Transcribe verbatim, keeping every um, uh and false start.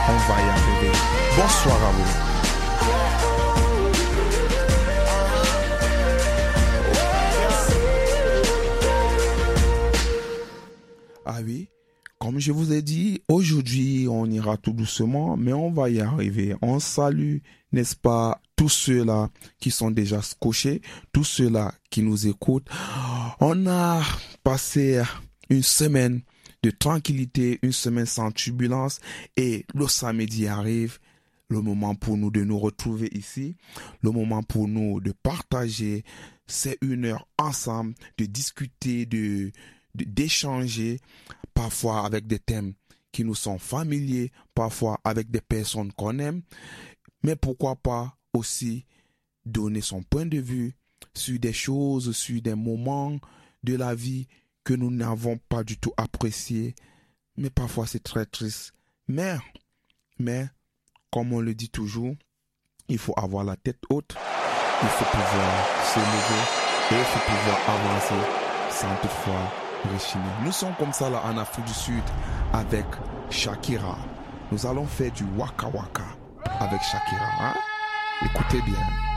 On va y arriver. Bonsoir à vous. Ah oui, comme je vous ai dit, aujourd'hui on ira tout doucement, mais on va y arriver. On salue, n'est-ce pas, tous ceux-là qui sont déjà scotchés, tous ceux-là qui nous écoutent. On a passé une semaine de tranquillité, une semaine sans turbulence, et le samedi arrive, le moment pour nous de nous retrouver ici, le moment pour nous de partager ces une heure ensemble, de discuter, de d'échanger, parfois avec des thèmes qui nous sont familiers, parfois avec des personnes qu'on aime, mais pourquoi pas aussi donner son point de vue sur des choses, sur des moments de la vie que nous n'avons pas du tout appréciés, mais parfois c'est très triste. Mais, mais, comme on le dit toujours, il faut avoir la tête haute, il faut pouvoir se lever et il faut pouvoir avancer sans toutefois rechigner. Nous sommes comme ça là en Afrique du Sud avec Shakira. Nous allons faire du Waka Waka avec Shakira. Hein? Écoutez bien.